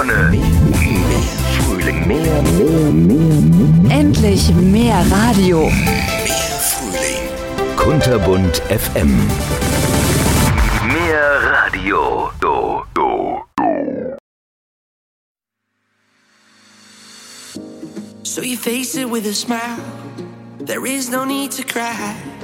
Sonne, mehr Frühling, mehr. Endlich mehr Radio. Mehr Frühling. Kunterbunt FM. Mehr Radio. So you face it with a smile. There is no need to cry.